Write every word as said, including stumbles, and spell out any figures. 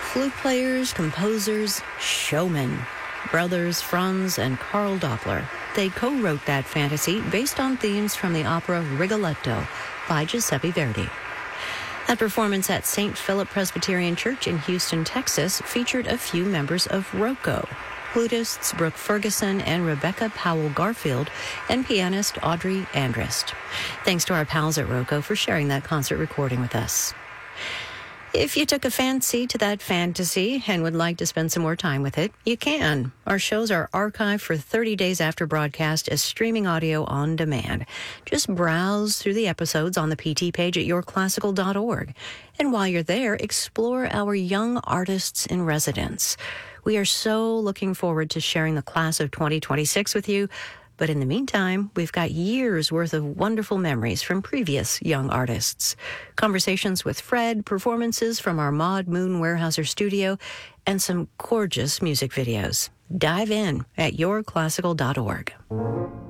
Flute players, composers, showmen. Brothers Franz and Carl Doppler. They co-wrote that fantasy based on themes from the opera Rigoletto by Giuseppe Verdi. That performance at Saint Philip Presbyterian Church in Houston, Texas, featured a few members of ROCO, flutists Brooke Ferguson and Rebecca Powell Garfield, and pianist Audrey Andrist. Thanks to our pals at ROCO for sharing that concert recording with us. If you took a fancy to that fantasy and would like to spend some more time with it, you can. Our shows are archived for thirty days after broadcast as streaming audio on demand. Just browse through the episodes on the P T page at your classical dot org. And while you're there, explore our young artists in residence. We are so looking forward to sharing the class of twenty twenty-six with you. But in the meantime, we've got years' worth of wonderful memories from previous young artists. Conversations with Fred, performances from our Maud Moon Weyerhaeuser studio, and some gorgeous music videos. Dive in at your classical dot org.